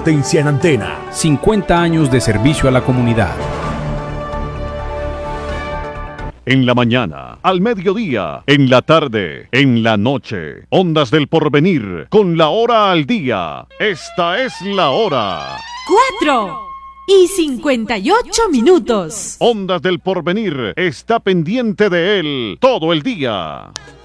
Potencia en antena. 50 años de servicio a la comunidad. En la mañana, al mediodía, en la tarde, en la noche. Ondas del Porvenir, con la hora al día. Esta es la hora. 4:58. Ondas del Porvenir está pendiente de él todo el día.